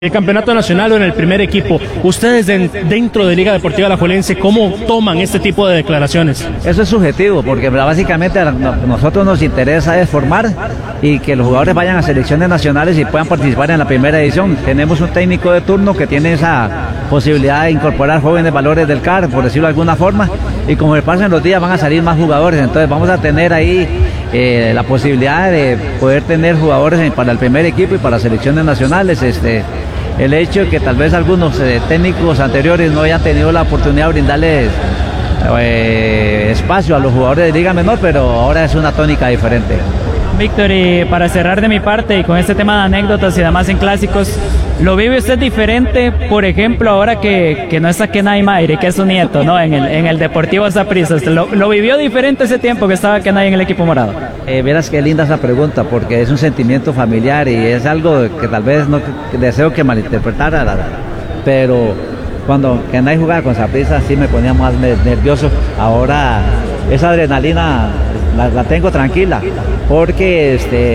El campeonato nacional o en el primer equipo, ustedes dentro de Liga Deportiva Alajuelense, ¿cómo toman este tipo de declaraciones? Eso es subjetivo, porque básicamente a nosotros nos interesa es formar y que los jugadores vayan a selecciones nacionales y puedan participar en la primera edición. Tenemos un técnico de turno que tiene esa posibilidad de incorporar jóvenes valores del CAR, por decirlo de alguna forma, y como pasan los días van a salir más jugadores, entonces vamos a tener ahí la posibilidad de poder tener jugadores para el primer equipo y para selecciones nacionales. El hecho de que tal vez algunos técnicos anteriores no hayan tenido la oportunidad de brindarles espacio a los jugadores de Liga Menor, pero ahora es una tónica diferente. Víctor, y para cerrar de mi parte y con este tema de anécdotas y demás en clásicos, ¿lo vive usted diferente, por ejemplo, ahora que no está Kenay Mayre, que es su nieto, ¿no? en el Deportivo Saprissa? ¿Lo vivió diferente ese tiempo que estaba Kenay en el equipo morado? Verás qué linda esa pregunta, porque es un sentimiento familiar y es algo que tal vez no deseo que malinterpretara, pero cuando Kenay jugaba con Saprissa sí me ponía más nervioso. Ahora esa adrenalina la tengo tranquila, porque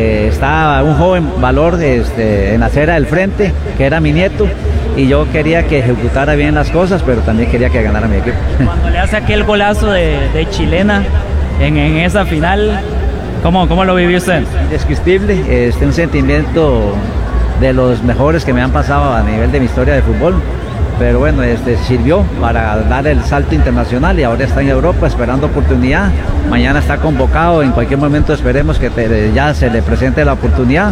está un joven valor en la acera del frente, que era mi nieto, y yo quería que ejecutara bien las cosas, pero también quería que ganara mi equipo. Cuando le hace aquel golazo de chilena en esa final, ¿cómo lo vivió usted? Indescriptible, un sentimiento de los mejores que me han pasado a nivel de mi historia de fútbol. Pero bueno, sirvió para dar el salto internacional y ahora está en Europa esperando oportunidad. Mañana está convocado, en cualquier momento esperemos que ya se le presente la oportunidad.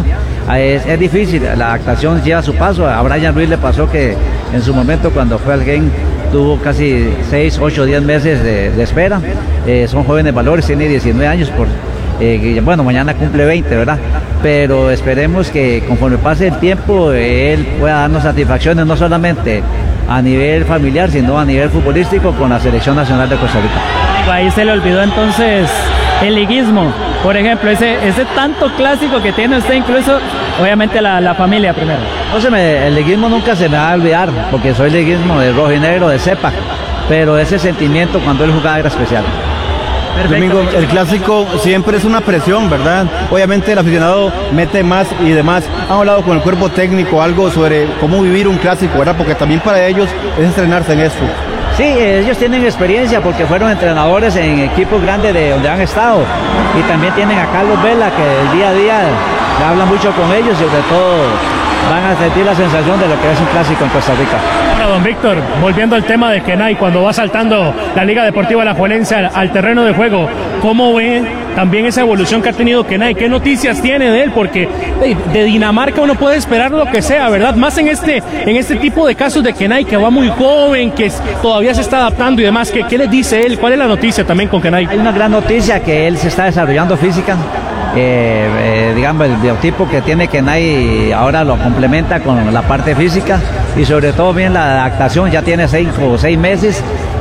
Es difícil, la adaptación lleva su paso. A Brian Ruiz le pasó que en su momento cuando fue al Gen tuvo casi 6, 8, 10 meses de espera. Son jóvenes valores, tiene 19 años, bueno, mañana cumple 20, ¿verdad? Pero esperemos que conforme pase el tiempo él pueda darnos satisfacciones, no solamente a nivel familiar, sino a nivel futbolístico con la Selección Nacional de Costa Rica. Ahí se le olvidó entonces el liguismo, por ejemplo, ese tanto clásico que tiene usted, incluso obviamente la familia primero. El liguismo nunca se me va a olvidar, porque soy liguismo de rojo y negro, de cepa, pero ese sentimiento cuando él jugaba era especial. Domingo, el clásico siempre es una presión, ¿verdad? Obviamente el aficionado mete más y demás. Han hablado con el cuerpo técnico algo sobre cómo vivir un clásico, ¿verdad? Porque también para ellos es estrenarse en esto. Sí, ellos tienen experiencia porque fueron entrenadores en equipos grandes de donde han estado. Y también tienen a Carlos Vela, que el día a día habla mucho con ellos y sobre todo van a sentir la sensación de lo que es un clásico en Costa Rica. Ahora, don Víctor, volviendo al tema de Kenay, cuando va saltando la Liga Deportiva Alajuelense al terreno de juego, ¿cómo ve también esa evolución que ha tenido Kenay? ¿Qué noticias tiene de él? Porque de Dinamarca uno puede esperar lo que sea, ¿verdad? Más en este tipo de casos de Kenay, que va muy joven, que todavía se está adaptando y demás. ¿Qué les dice él? ¿Cuál es la noticia también con Kenay? Hay una gran noticia, que él se está desarrollando física. Digamos, el biotipo que tiene Kenay ahora lo complementa con la parte física y sobre todo bien la adaptación. Ya tiene 6 meses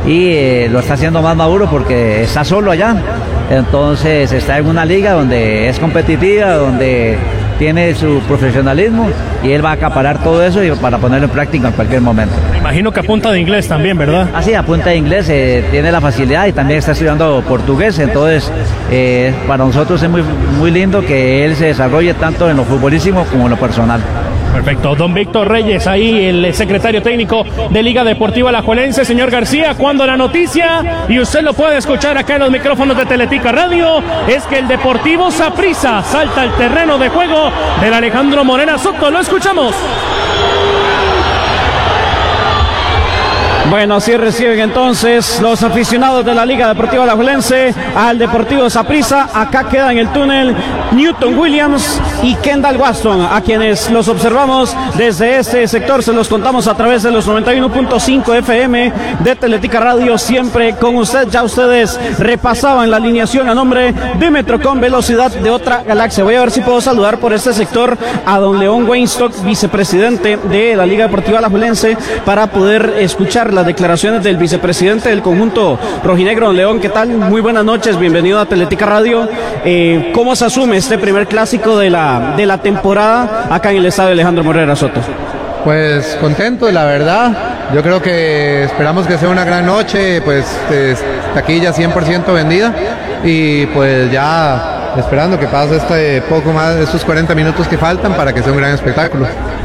y lo está haciendo más maduro porque está solo allá, entonces está en una liga donde es competitiva, donde tiene su profesionalismo y él va a acaparar todo eso y para ponerlo en práctica en cualquier momento. Me imagino que apunta de inglés también, ¿verdad? Así, apunta de inglés, tiene la facilidad y también está estudiando portugués, entonces para nosotros es muy lindo que él se desarrolle tanto en lo futbolístico como en lo personal. Perfecto. Don Víctor Reyes, ahí el secretario técnico de Liga Deportiva Alajuelense. Señor García, cuando la noticia, y usted lo puede escuchar acá en los micrófonos de Teletica Radio, es que el Deportivo Saprissa salta al terreno de juego del Alejandro Morera Soto. Lo escuchamos. Bueno, así reciben entonces los aficionados de la Liga Deportiva Alajuelense al Deportivo Saprissa. Acá queda en el túnel Newton Williams y Kendall Waston, a quienes los observamos desde este sector. Se los contamos a través de los 91.5 FM de Teletica Radio, siempre con usted. Ya ustedes repasaban la alineación a nombre de Metrocom, velocidad de otra galaxia. Voy a ver si puedo saludar por este sector a don León Weinstock, vicepresidente de la Liga Deportiva Alajuelense, para poder escuchar las declaraciones del vicepresidente del conjunto rojinegro. Don León, ¿qué tal? Muy buenas noches, bienvenido a Teletica Radio. ¿Cómo se asume este primer clásico de la temporada acá en el estadio Alejandro Morera Soto? Pues contento, la verdad. Yo creo que esperamos que sea una gran noche, pues taquilla 100% vendida y pues ya esperando que pase poco más de estos 40 minutos que faltan para que sea un gran espectáculo.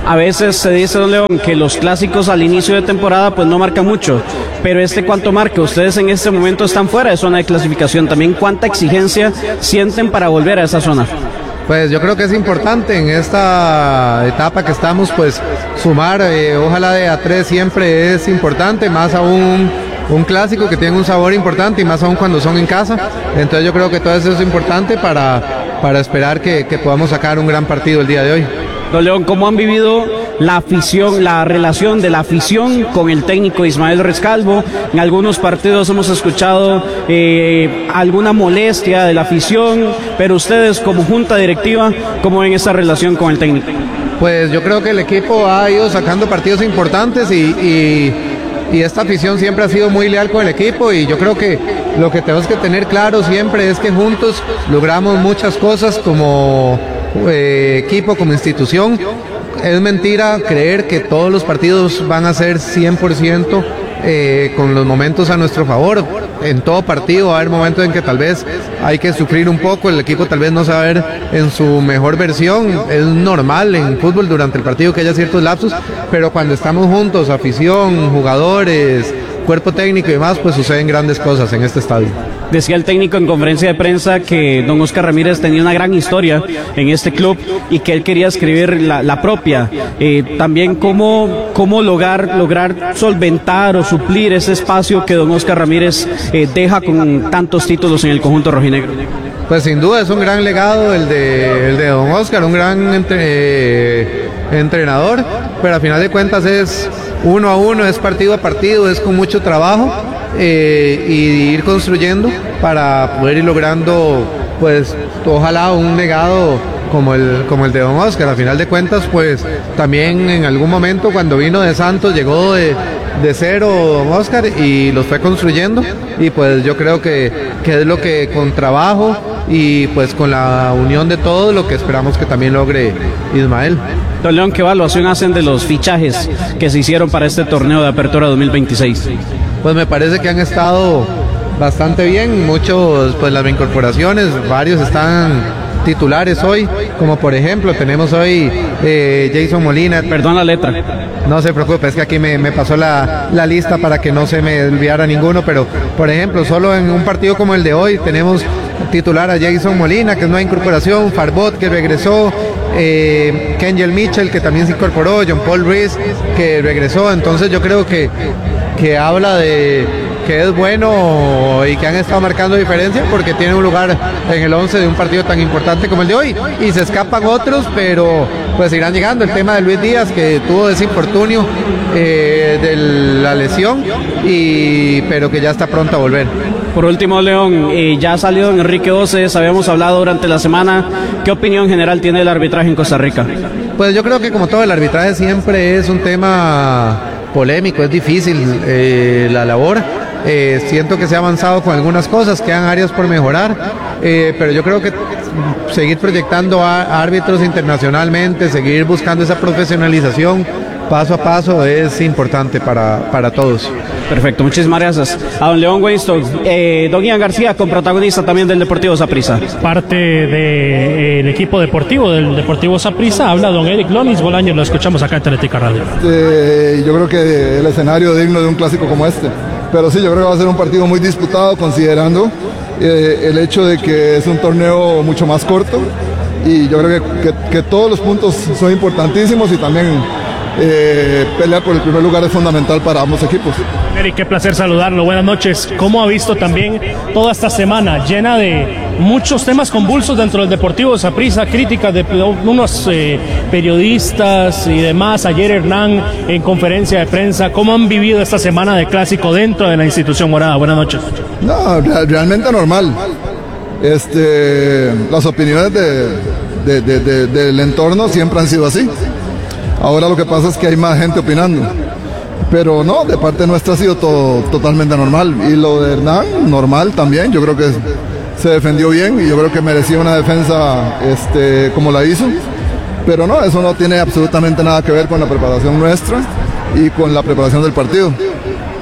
A veces se dice, don León, que los clásicos al inicio de temporada pues no marcan mucho, pero ¿cuánto marca? Ustedes en este momento están fuera de zona de clasificación. También, ¿cuánta exigencia sienten para volver a esa zona? Pues yo creo que es importante en esta etapa que estamos, pues sumar, ojalá de a 3 siempre es importante, más aún un clásico que tiene un sabor importante y más aún cuando son en casa. Entonces yo creo que todo eso es importante para esperar que podamos sacar un gran partido el día de hoy. Don León, ¿cómo han vivido la afición, la relación de la afición con el técnico Ismael Rescalvo? En algunos partidos hemos escuchado alguna molestia de la afición, pero ustedes como junta directiva, ¿cómo ven esa relación con el técnico? Pues yo creo que el equipo ha ido sacando partidos importantes y esta afición siempre ha sido muy leal con el equipo, y yo creo que lo que tenemos que tener claro siempre es que juntos logramos muchas cosas como equipo, como institución. Es mentira creer que todos los partidos van a ser 100% con los momentos a nuestro favor. En todo partido va a haber momentos en que tal vez hay que sufrir un poco, el equipo tal vez no se va a ver en su mejor versión. Es normal en fútbol durante el partido que haya ciertos lapsos, pero cuando estamos juntos, afición, jugadores, cuerpo técnico y demás, pues suceden grandes cosas en este estadio. Decía el técnico en conferencia de prensa que don Oscar Ramírez tenía una gran historia en este club y que él quería escribir la propia. También cómo lograr solventar o suplir ese espacio que don Oscar Ramírez deja con tantos títulos en el conjunto rojinegro. Pues sin duda es un gran legado el de don Oscar, un gran entrenador, pero a final de cuentas es 1 a 1, es partido a partido, es con mucho trabajo y ir construyendo para poder ir logrando, pues ojalá un legado como el de don Oscar. A final de cuentas, pues también en algún momento cuando vino de Santos llegó de cero don Oscar y los fue construyendo, y pues yo creo que es lo que con trabajo y pues con la unión de todos lo que esperamos que también logre Ismael. Don León, ¿qué evaluación hacen de los fichajes que se hicieron para este torneo de apertura 2026? Pues me parece que han estado bastante bien, muchos, pues las incorporaciones, varios están titulares hoy, como por ejemplo tenemos hoy Jason Molina. Perdón la letra. No se preocupe, es que aquí me pasó la lista para que no se me olvidara ninguno, pero por ejemplo, solo en un partido como el de hoy tenemos titular a Jason Molina, que es una incorporación, Farbot, que regresó, Kenjel Mitchell, que también se incorporó, John Paul Ruiz, que regresó. Entonces yo creo que habla de que es bueno y que han estado marcando diferencia porque tiene un lugar en el 11 de un partido tan importante como el de hoy, y se escapan otros, pero pues irán llegando. El tema de Luis Díaz, que tuvo ese infortunio de la lesión, pero que ya está pronto a volver. Por último, León, ya ha salido Enrique Oces, habíamos hablado durante la semana. ¿Qué opinión general tiene el arbitraje en Costa Rica? Pues yo creo que como todo el arbitraje siempre es un tema polémico, es difícil la labor. Siento que se ha avanzado con algunas cosas, quedan áreas por mejorar, pero yo creo que seguir proyectando a árbitros internacionalmente, seguir buscando esa profesionalización paso a paso es importante para todos. Perfecto, muchísimas gracias a don León Winston. Don Ian García, con protagonista también del Deportivo Saprissa. Parte del equipo deportivo del Deportivo Saprissa, habla don Eric Lonis Bolaños, lo escuchamos acá en Teletica Radio. Yo creo que el escenario digno de un clásico como este, pero sí, yo creo que va a ser un partido muy disputado, considerando el hecho de que es un torneo mucho más corto, y yo creo que todos los puntos son importantísimos, y también pelear por el primer lugar es fundamental para ambos equipos. Eric, qué placer saludarlo, buenas noches. ¿Cómo ha visto también toda esta semana llena de muchos temas convulsos dentro del Deportivo Saprissa, críticas de unos periodistas y demás? Ayer Hernán en conferencia de prensa, ¿cómo han vivido esta semana de clásico dentro de la institución morada? Buenas noches. No, realmente normal. Las opiniones del entorno siempre han sido así. Ahora lo que pasa es que hay más gente opinando, pero no, de parte nuestra ha sido todo totalmente normal. Y lo de Hernán, normal también. Yo creo que se defendió bien y yo creo que merecía una defensa como la hizo, pero no, eso no tiene absolutamente nada que ver con la preparación nuestra y con la preparación del partido.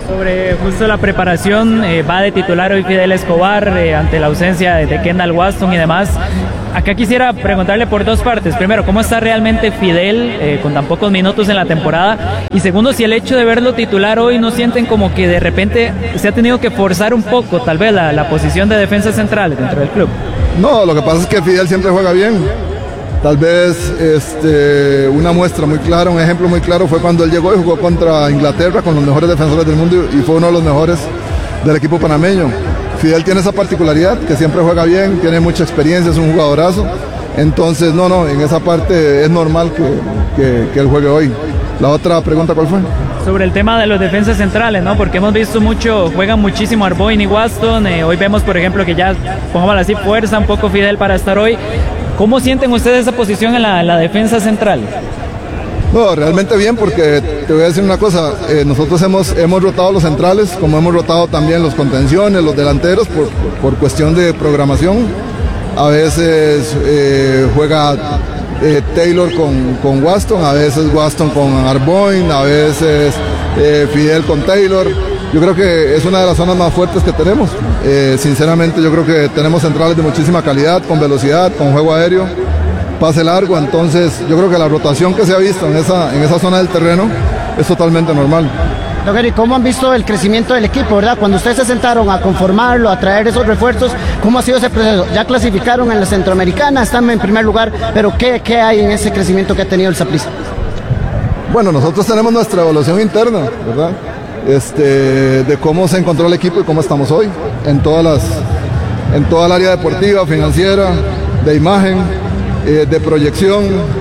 Sobre justo la preparación, va de titular hoy Fidel Escobar ante la ausencia de Kendall Waston y demás. Acá quisiera preguntarle por dos partes. Primero, ¿cómo está realmente Fidel con tan pocos minutos en la temporada? Y segundo, si el hecho de verlo titular hoy no sienten como que de repente se ha tenido que forzar un poco tal vez la posición de defensa central dentro del club. No, lo que pasa es que Fidel siempre juega bien. Tal vez una muestra muy clara, un ejemplo muy claro fue cuando él llegó y jugó contra Inglaterra con los mejores defensores del mundo y fue uno de los mejores del equipo panameño. Fidel tiene esa particularidad, que siempre juega bien, tiene mucha experiencia, es un jugadorazo. Entonces, no, en esa parte es normal que él juegue hoy. La otra pregunta, ¿cuál fue? Sobre el tema de los defensas centrales, ¿no? Porque hemos visto juegan muchísimo Arboin y Waston. Hoy vemos, por ejemplo, que ya, pongámoslo así, fuerza un poco Fidel para estar hoy. ¿Cómo sienten ustedes esa posición en la defensa central? No, realmente bien, porque te voy a decir una cosa, nosotros hemos rotado los centrales, como hemos rotado también los contenciones, los delanteros, por cuestión de programación. A veces juega Taylor con Waston, a veces Waston con Arboin, a veces Fidel con Taylor. Yo creo que es una de las zonas más fuertes que tenemos. Sinceramente yo creo que tenemos centrales de muchísima calidad, con velocidad, con juego aéreo, pase largo, entonces yo creo que la rotación que se ha visto en esa zona del terreno es totalmente normal. Don Eric, ¿cómo han visto el crecimiento del equipo, verdad? Cuando ustedes se sentaron a conformarlo, a traer esos refuerzos, ¿cómo ha sido ese proceso? Ya clasificaron en la Centroamericana, están en primer lugar, pero ¿qué hay en ese crecimiento que ha tenido el Saprissa? Bueno, nosotros tenemos nuestra evaluación interna, ¿verdad? De cómo se encontró el equipo y cómo estamos hoy, en toda el área deportiva, financiera, de imagen, de proyección.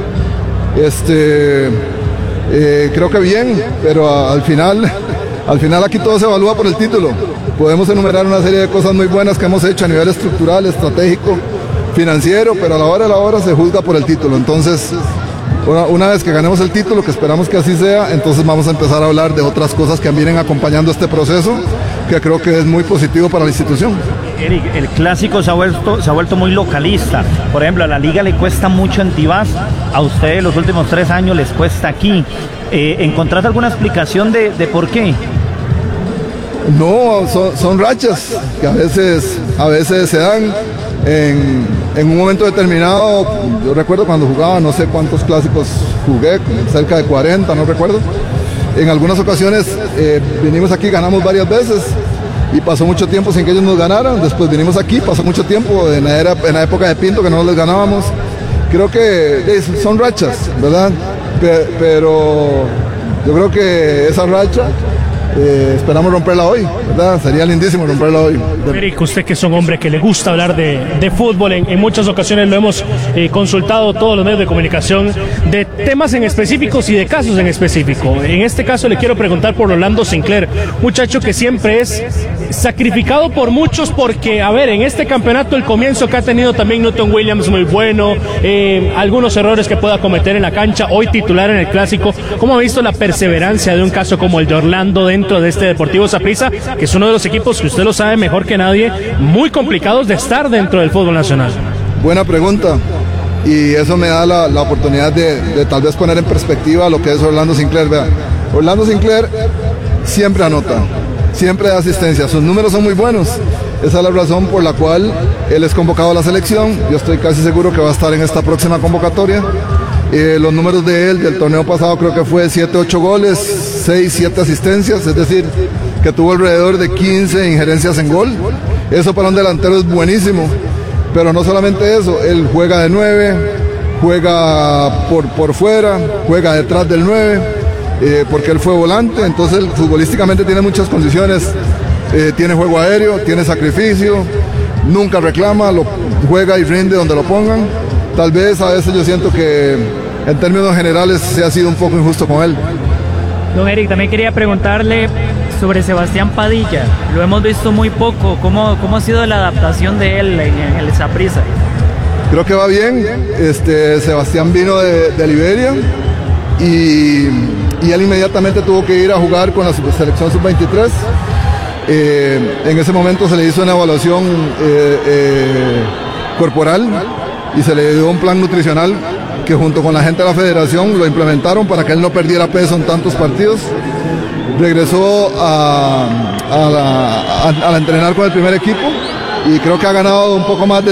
Creo que bien, pero al final aquí todo se evalúa por el título. Podemos enumerar una serie de cosas muy buenas que hemos hecho a nivel estructural, estratégico, financiero, pero a la hora se juzga por el título. Entonces, una vez que ganemos el título, que esperamos que así sea, entonces vamos a empezar a hablar de otras cosas que vienen acompañando este proceso, que creo que es muy positivo para la institución. Eric, el clásico se ha vuelto muy localista. Por ejemplo, a la liga le cuesta mucho en Tibás, a ustedes los últimos 3 años les cuesta aquí. ¿Encontrás alguna explicación de por qué? No, son rachas que a veces se dan en un momento determinado. Yo recuerdo cuando jugaba, no sé cuántos clásicos jugué, cerca de 40, no recuerdo. En algunas ocasiones vinimos aquí, ganamos varias veces y pasó mucho tiempo sin que ellos nos ganaran. Después vinimos aquí, pasó mucho tiempo en la época de Pinto que no les ganábamos. Creo que son rachas, ¿verdad? Pero yo creo que esa racha esperamos romperla hoy, ¿verdad? Sería lindísimo romperla hoy. Eric, usted que es un hombre que le gusta hablar de fútbol, en muchas ocasiones lo hemos consultado todos los medios de comunicación, de temas en específicos y de casos en específico. En este caso le quiero preguntar por Orlando Sinclair, muchacho que siempre es sacrificado por muchos porque, a ver, en este campeonato el comienzo que ha tenido también Newton Williams muy bueno, algunos errores que pueda cometer en la cancha, hoy titular en el clásico. ¿Cómo ha visto la perseverancia de un caso como el de Orlando dentro de este Deportivo Saprissa, que es uno de los equipos que usted lo sabe mejor que nadie, muy complicados de estar dentro del fútbol nacional? Buena pregunta, y eso me da la oportunidad de tal vez poner en perspectiva lo que es Orlando Sinclair. Vea, Orlando Sinclair siempre anota, siempre da asistencia, sus números son muy buenos. Esa es la razón por la cual él es convocado a la selección. Yo estoy casi seguro que va a estar en esta próxima convocatoria. Los números de él del torneo pasado creo que fue 7-8 goles, 6-7 asistencias, es decir, que tuvo alrededor de 15 injerencias en gol. Eso para un delantero es buenísimo, pero no solamente eso, él juega de 9, juega por fuera, juega detrás del 9, porque él fue volante, entonces él futbolísticamente tiene muchas condiciones, tiene juego aéreo, tiene sacrificio, nunca reclama, juega y rinde donde lo pongan. Tal vez a veces yo siento que en términos generales se ha sido un poco injusto con él. Don Eric, también quería preguntarle sobre Sebastián Padilla. Lo hemos visto muy poco. ¿Cómo ha sido la adaptación de él en el Saprissa? Creo que va bien. Sebastián vino de Liberia y él inmediatamente tuvo que ir a jugar con la selección sub-23. En ese momento se le hizo una evaluación corporal y se le dio un plan nutricional que junto con la gente de la federación lo implementaron para que él no perdiera peso en tantos partidos. regresó a entrenar con el primer equipo y creo que ha ganado un poco más de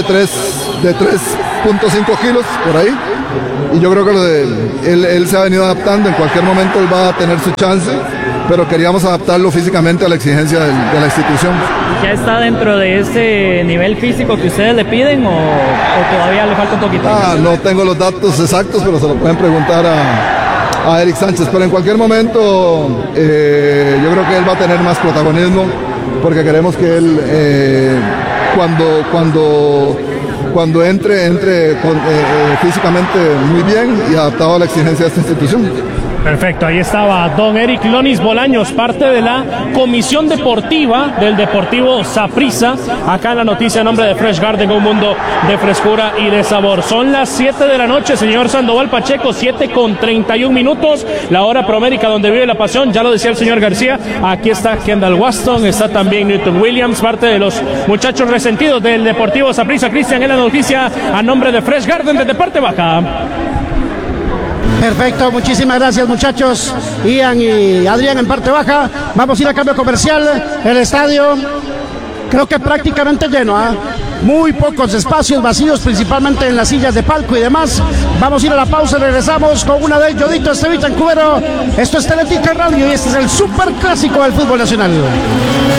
3.5 kilos por ahí, y yo creo que él se ha venido adaptando. En cualquier momento él va a tener su chance, pero queríamos adaptarlo físicamente a la exigencia de la institución. ¿Ya está dentro de ese nivel físico que ustedes le piden o todavía le falta un poquito? No tengo los datos exactos, pero se lo pueden preguntar a Eric Sánchez, pero en cualquier momento yo creo que él va a tener más protagonismo, porque queremos que él cuando entre físicamente muy bien y adaptado a la exigencia de esta institución. Perfecto, ahí estaba don Eric Lonis Bolaños, parte de la comisión deportiva del Deportivo Saprissa, acá en la noticia en nombre de Fresh Garden, un mundo de frescura y de sabor. Son las 7 de la noche, señor Sandoval Pacheco, 7:31, la hora promérica donde vive la pasión, ya lo decía el señor García, aquí está Kendall Waston, está también Newton Williams, parte de los muchachos resentidos del Deportivo Saprissa. Cristian, en la noticia a nombre de Fresh Garden desde parte baja. Perfecto, muchísimas gracias muchachos, Ian y Adrián en parte baja. Vamos a ir a cambio comercial. El estadio creo que prácticamente lleno, muy pocos espacios vacíos, principalmente en las sillas de palco y demás. Vamos a ir a la pausa y regresamos con una de Yodito Estevita en Cubero. Esto es Teletica Radio y este es el super clásico del fútbol nacional.